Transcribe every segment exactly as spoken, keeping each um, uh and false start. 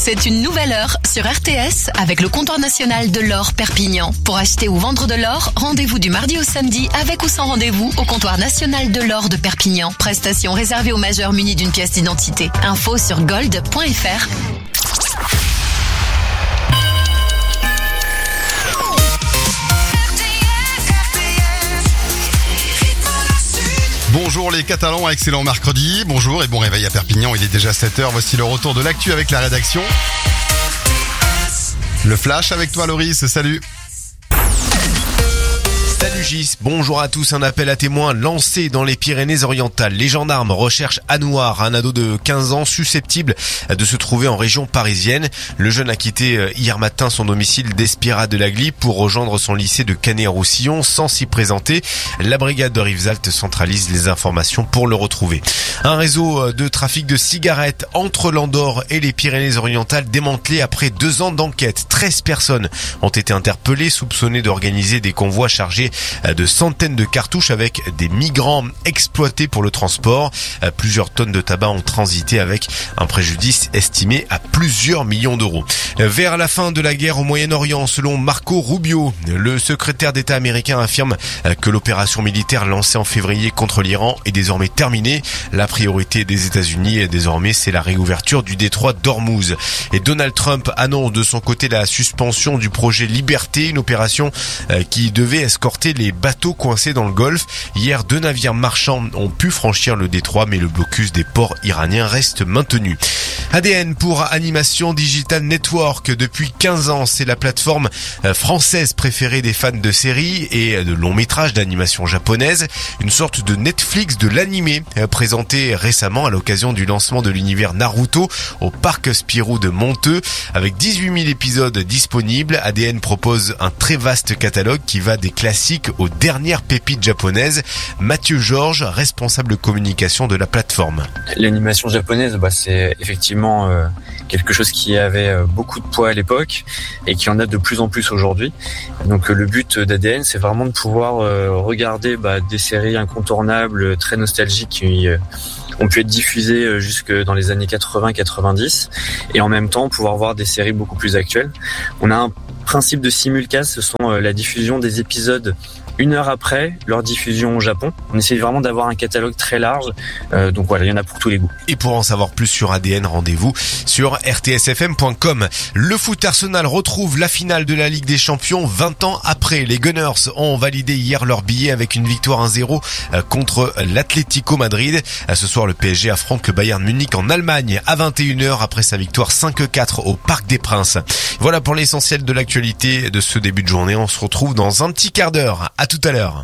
C'est une nouvelle heure sur R T S avec le comptoir national de l'or Perpignan. Pour acheter ou vendre de l'or, rendez-vous du mardi au samedi avec ou sans rendez-vous au comptoir national de l'or de Perpignan. Prestation réservée aux majeurs munis d'une pièce d'identité. Info sur gold point f r. Bonjour les Catalans, excellent mercredi. Bonjour et bon réveil à Perpignan, il est déjà sept heures. Voici le retour de l'actu avec la rédaction. Le flash avec toi Loris, salut. Salut Gis, bonjour à tous. Un appel à témoins lancé dans les Pyrénées-Orientales. Les gendarmes recherchent Anouar, un ado de quinze ans susceptible de se trouver en région parisienne. Le jeune a quitté hier matin son domicile d'Espira de l'Agly pour rejoindre son lycée de Canet-Roussillon sans s'y présenter. La brigade de Rivesaltes centralise les informations pour le retrouver. Un réseau de trafic de cigarettes entre l'Andorre et les Pyrénées-Orientales démantelé après deux ans d'enquête. treize personnes ont été interpellées, soupçonnées d'organiser des convois chargés de centaines de cartouches avec des migrants exploités pour le transport. Plusieurs tonnes de tabac ont transité avec un préjudice estimé à plusieurs millions d'euros. Vers la fin de la guerre au Moyen-Orient, selon Marco Rubio, le secrétaire d'État américain affirme que l'opération militaire lancée en février contre l'Iran est désormais terminée. La priorité des États-Unis désormais, c'est la réouverture du détroit d'Ormuz. Et Donald Trump annonce de son côté la suspension du projet Liberté, une opération qui devait escorter les bateaux coincés dans le Golfe. Hier, deux navires marchands ont pu franchir le détroit, mais le blocus des ports iraniens reste maintenu. A D N pour Animation Digital Network. Depuis quinze ans, c'est la plateforme française préférée des fans de séries et de longs métrages d'animation japonaise. Une sorte de Netflix de l'animé, présenté récemment à l'occasion du lancement de l'univers Naruto au parc Spirou de Monteux. Avec dix-huit mille épisodes disponibles, A D N propose un très vaste catalogue qui va des classiques aux dernières pépites japonaises. Mathieu Georges, responsable communication de la plateforme. L'animation japonaise, bah, c'est effectivement euh, quelque chose qui avait euh, beaucoup de poids à l'époque et qui en a de plus en plus aujourd'hui. Donc euh, le but d'A D N, c'est vraiment de pouvoir euh, regarder bah, des séries incontournables, très nostalgiques qui euh, ont pu être diffusées jusque dans les années quatre-vingts quatre-vingt-dix et en même temps pouvoir voir des séries beaucoup plus actuelles. On a un principe de simulcast, ce sont la diffusion des épisodes une heure après leur diffusion au Japon. On essaie vraiment d'avoir un catalogue très large, euh, donc voilà, il y en a pour tous les goûts. Et pour en savoir plus sur A D N, rendez-vous sur r t s f m point com. Le foot Arsenal retrouve la finale de la Ligue des Champions vingt ans après. Les Gunners ont validé hier leur billet avec une victoire un zéro contre l'Atlético Madrid. Ce soir, le P S G affronte le Bayern Munich en Allemagne à vingt et une heures après sa victoire cinq quatre au Parc des Princes. Voilà pour l'essentiel de l'actualité de ce début de journée. On se retrouve dans un petit quart d'heure. À tout à l'heure.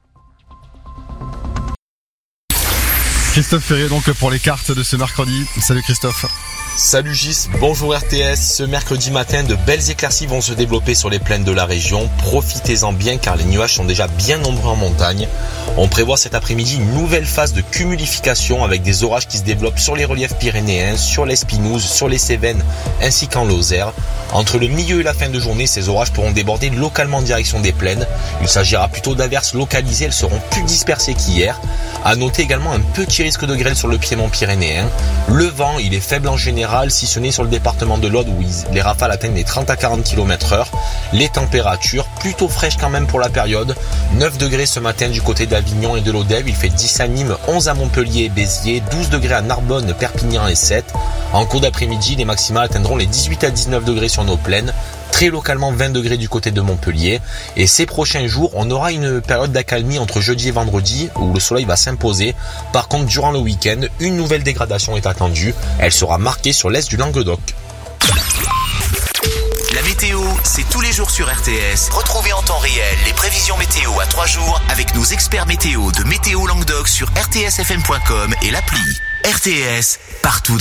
Christophe Ferrier donc pour les cartes de ce mercredi. Salut Christophe. Salut Gis, bonjour R T S. Ce mercredi matin, de belles éclaircies vont se développer sur les plaines de la région. Profitez-en bien car les nuages sont déjà bien nombreux en montagne. On prévoit cet après-midi une nouvelle phase de cumulification avec des orages qui se développent sur les reliefs pyrénéens, sur l'Espinouse, sur les Cévennes ainsi qu'en Lozère. Entre le milieu et la fin de journée, ces orages pourront déborder localement en direction des plaines. Il s'agira plutôt d'averses localisées, elles seront plus dispersées qu'hier. À noter également un petit risque de grêle sur le piémont pyrénéen. Le vent, il est faible en général, si ce n'est sur le département de l'Aude où les rafales atteignent les trente à quarante kilomètres heure. Les températures, plutôt fraîches quand même pour la période. neuf degrés ce matin du côté d'Avignon et de l'Odève, il fait dix à Nîmes, onze à Montpellier et Béziers, douze degrés à Narbonne, Perpignan et Sète. En cours d'après-midi, les maximales atteindront les dix-huit à dix-neuf degrés sur nos plaines. Très localement vingt degrés du côté de Montpellier. Et ces prochains jours, on aura une période d'accalmie entre jeudi et vendredi où le soleil va s'imposer. Par contre, durant le week-end, une nouvelle dégradation est attendue. Elle sera marquée sur l'est du Languedoc. La météo, c'est tous les jours sur R T S. Retrouvez en temps réel les prévisions météo à trois jours avec nos experts météo de Météo Languedoc sur r t s f m point com et l'appli. R T S, partout dans